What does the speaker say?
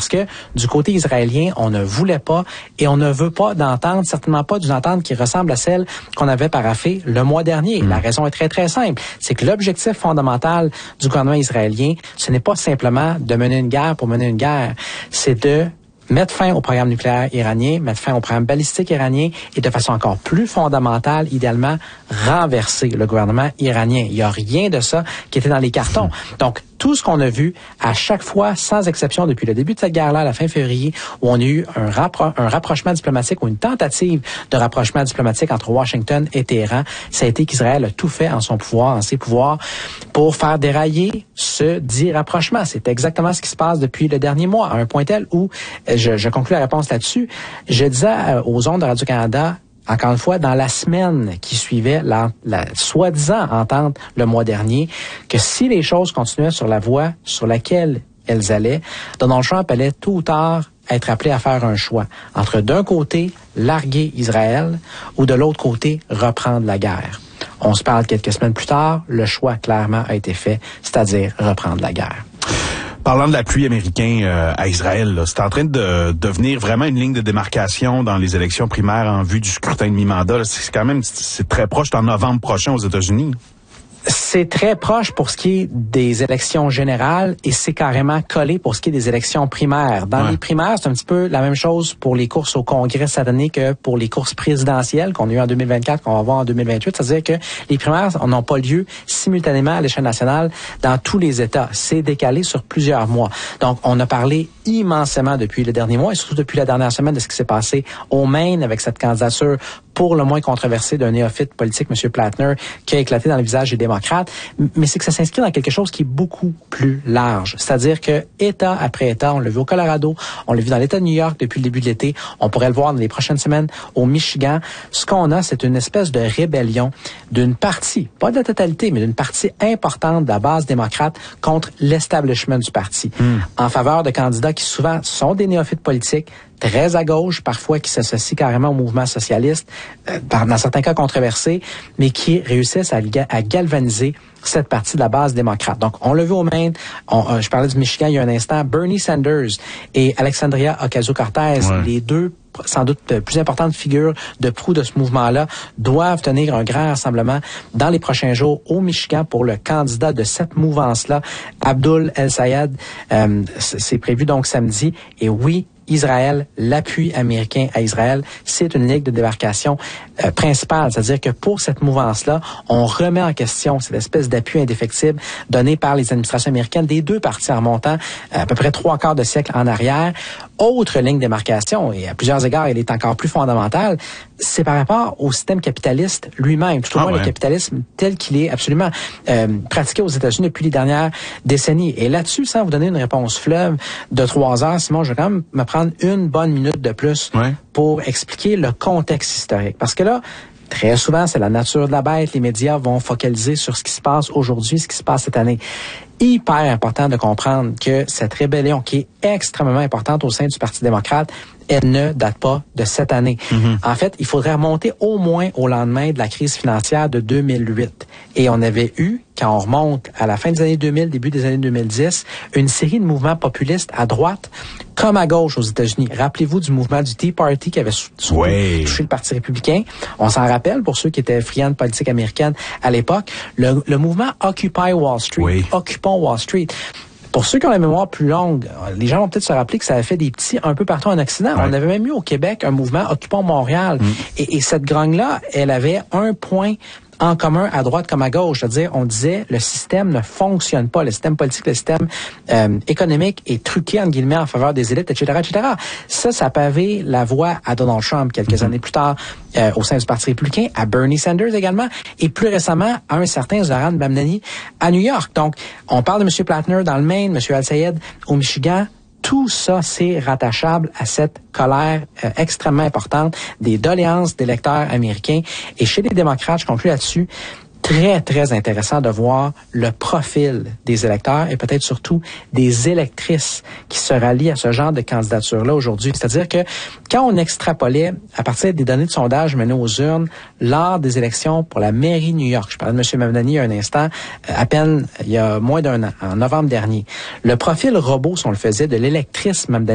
parce que du côté israélien, on ne voulait pas et on ne veut pas d'entente, certainement pas d'une entente qui ressemble à celle qu'on avait paraphée le mois dernier. La raison est très, très simple. C'est que l'objectif fondamental du gouvernement israélien, ce n'est pas simplement de mener une guerre pour mener une guerre. C'est de mettre fin au programme nucléaire iranien, mettre fin au programme balistique iranien et de façon encore plus fondamentale, idéalement, renverser le gouvernement iranien. Il n'y a rien de ça qui était dans les cartons. Donc, tout ce qu'on a vu à chaque fois, sans exception, depuis le début de cette guerre-là, à la fin février, où on a eu un rapprochement diplomatique ou une tentative de rapprochement diplomatique entre Washington et Téhéran, ça a été qu'Israël a tout fait en son pouvoir, en ses pouvoirs, pour faire dérailler ce dit rapprochement. C'est exactement ce qui se passe depuis le dernier mois, à un point tel où, je conclue la réponse là-dessus, je disais aux ondes de Radio-Canada, encore une fois, dans la semaine qui suivait la soi-disant entente le mois dernier, que si les choses continuaient sur la voie sur laquelle elles allaient, Donald Trump allait tôt ou tard être appelé à faire un choix entre d'un côté larguer Israël ou de l'autre côté reprendre la guerre. On se parle quelques semaines plus tard, le choix clairement a été fait, c'est-à-dire reprendre la guerre. Parlant de l'appui américain à Israël, là, c'est en train de devenir vraiment une ligne de démarcation dans les élections primaires en vue du scrutin de mi-mandat. C'est très proche, c'est en novembre prochain aux États-Unis. C'est très proche pour ce qui est des élections générales et c'est carrément collé pour ce qui est des élections primaires. Dans les primaires, c'est un petit peu la même chose pour les courses au Congrès cette année que pour les courses présidentielles qu'on a eues en 2024, qu'on va avoir en 2028. C'est-à-dire que les primaires n'ont pas lieu simultanément à l'échelle nationale dans tous les États. C'est décalé sur plusieurs mois. Donc, on a parlé immensément depuis le dernier mois et surtout depuis la dernière semaine de ce qui s'est passé au Maine avec cette candidature pour le moins controversé d'un néophyte politique, M. Plattner, qui a éclaté dans le visage des démocrates. Mais c'est que ça s'inscrit dans quelque chose qui est beaucoup plus large. C'est-à-dire que État après État, on l'a vu au Colorado, on l'a vu dans l'État de New York depuis le début de l'été, on pourrait le voir dans les prochaines semaines au Michigan. Ce qu'on a, c'est une espèce de rébellion d'une partie, pas de la totalité, mais d'une partie importante de la base démocrate contre l'establishment du parti, en faveur de candidats qui souvent sont des néophytes politiques, très à gauche, parfois qui s'associent carrément au mouvement socialiste, dans certains cas controversés, mais qui réussissent à galvaniser cette partie de la base démocrate. Donc, on l'a vu au Maine, je parlais du Michigan il y a un instant, Bernie Sanders et Alexandria Ocasio-Cortez, les deux sans doute plus importantes figures de proue de ce mouvement-là, doivent tenir un grand rassemblement dans les prochains jours au Michigan pour le candidat de cette mouvance-là, Abdul El-Sayed. C'est prévu donc samedi. Et oui, Israël, l'appui américain à Israël, c'est une ligne de démarcation principale. C'est-à-dire que pour cette mouvance-là, on remet en question cette espèce d'appui indéfectible donné par les administrations américaines des deux partis en montant à peu près 3/4 de siècle en arrière. Autre ligne de démarcation, et à plusieurs égards, elle est encore plus fondamentale, c'est par rapport au système capitaliste lui-même, tout au moins le capitalisme tel qu'il est absolument pratiqué aux États-Unis depuis les dernières décennies. Et là-dessus, sans vous donner une réponse fleuve de 3 heures, Simon, je vais quand même me prendre une bonne minute de plus pour expliquer le contexte historique. Parce que là, très souvent, c'est la nature de la bête. Les médias vont focaliser sur ce qui se passe aujourd'hui, ce qui se passe cette année. Hyper important de comprendre que cette rébellion qui est extrêmement importante au sein du Parti démocrate, elle ne date pas de cette année. En fait, il faudrait remonter au moins au lendemain de la crise financière de 2008. Et on avait eu, quand on remonte à la fin des années 2000, début des années 2010, une série de mouvements populistes à droite comme à gauche aux États-Unis. Rappelez-vous du mouvement du Tea Party qui avait touché le Parti républicain. On s'en rappelle pour ceux qui étaient friands de politique américaine à l'époque. Le mouvement Occupy Wall Street, Occupons Wall Street. Pour ceux qui ont la mémoire plus longue, les gens vont peut-être se rappeler que ça a fait des petits un peu partout en Occident. On avait même eu au Québec un mouvement Occupons Montréal. Et cette grogne-là, elle avait un point en commun à droite comme à gauche. C'est-à-dire, on disait, le système ne fonctionne pas. Le système politique, le système économique est truqué, entre guillemets, en faveur des élites, etc., etc. Ça a pavé la voie à Donald Trump quelques années plus tard au sein du Parti républicain, à Bernie Sanders également, et plus récemment à un certain Zoran Bamdani à New York. Donc, on parle de M. Plattner dans le Maine, M. El-Sayed au Michigan. Tout ça, c'est rattachable à cette colère extrêmement importante des doléances d'électeurs américains. Et chez les démocrates, je conclue là-dessus, très, très intéressant de voir le profil des électeurs et peut-être surtout des électrices qui se rallient à ce genre de candidature-là aujourd'hui. C'est-à-dire que quand on extrapolait à partir des données de sondage menées aux urnes lors des élections pour la mairie de New York, je parlais de M. Mamdani il y a un instant, à peine il y a moins d'un an, en novembre dernier, le profil robot, si on le faisait, de l'électrice Mamdani